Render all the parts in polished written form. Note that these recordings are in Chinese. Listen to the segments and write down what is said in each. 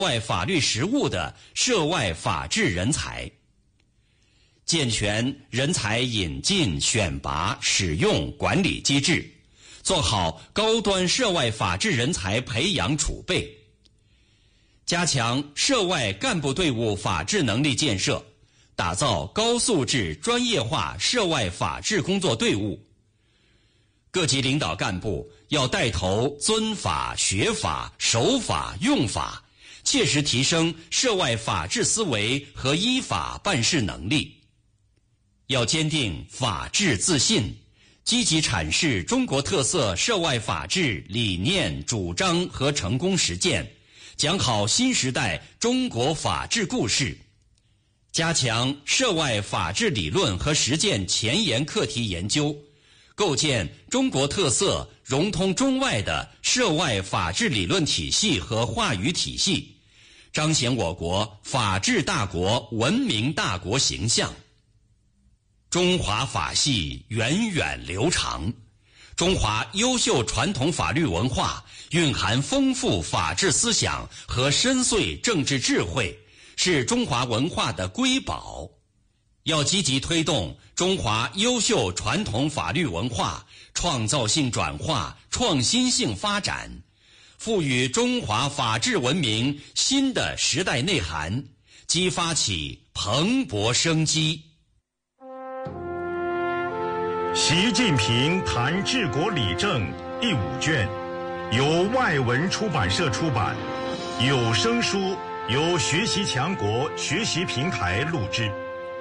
外法律实务的涉外法治人才，健全人才引进、选拔、使用管理机制，做好高端涉外法治人才培养储备，加强涉外干部队伍法治能力建设，打造高素质专业化涉外法治工作队伍。各级领导干部要带头遵法、学法、守法、用法，切实提升涉外法治思维和依法办事能力。要坚定法治自信，积极阐释中国特色涉外法治理念、主张和成功实践，讲好新时代中国法治故事，加强涉外法治理论和实践前沿课题研究，构建中国特色融通中外的涉外法治理论体系和话语体系，彰显我国法治大国、文明大国形象。中华法系源远流长，中华优秀传统法律文化蕴含丰富法治思想和深邃政治智慧，是中华文化的瑰宝。要积极推动中华优秀传统法律文化创造性转化、创新性发展，赋予中华法治文明新的时代内涵，激发起蓬勃生机。 习近平谈治国理政第5卷，由外文出版社出版，有声书由学习强国学习平台录制。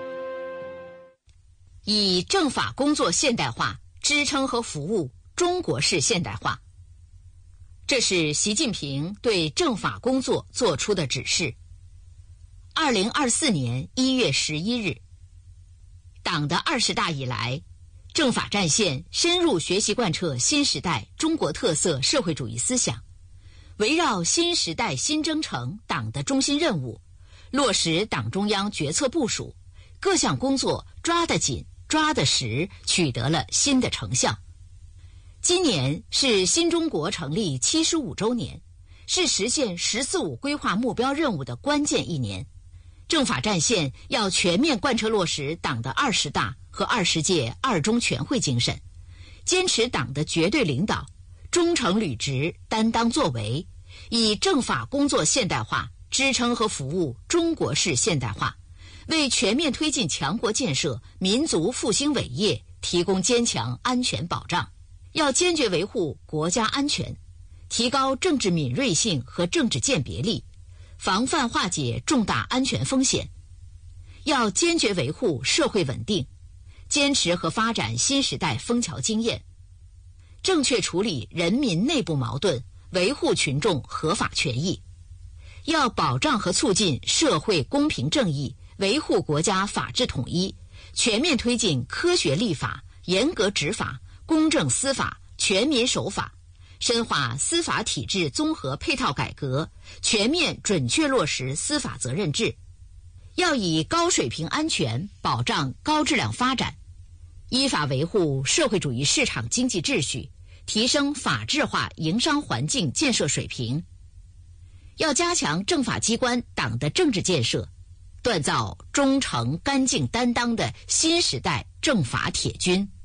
以政法工作现代化支撑和服务中国式现代化，这是习近平对政法工作作出的指示。2024年1月11日，党的20大以来，政法战线深入学习贯彻新时代中国特色社会主义思想，围绕新时代新征程党的中心任务，落实党中央决策部署，各项工作抓得紧、抓得实，取得了新的成效。今年是新中国成立75周年，是实现“十四五”规划目标任务的关键一年。政法战线要全面贯彻落实党的20大和20届2中全会精神，坚持党的绝对领导，忠诚履职，担当作为，以政法工作现代化支撑和服务中国式现代化，为全面推进强国建设、民族复兴伟业提供坚强安全保障。要坚决维护国家安全，提高政治敏锐性和政治鉴别力，防范化解重大安全风险。要坚决维护社会稳定，坚持和发展新时代枫桥经验，正确处理人民内部矛盾，维护群众合法权益。要保障和促进社会公平正义，维护国家法治统一，全面推进科学立法、严格执法、公正司法、全民守法，深化司法体制综合配套改革，全面准确落实司法责任制。要以高水平安全保障高质量发展，依法维护社会主义市场经济秩序，提升法治化营商环境建设水平。要加强政法机关党的政治建设，锻造忠诚干净担当的新时代政法铁军。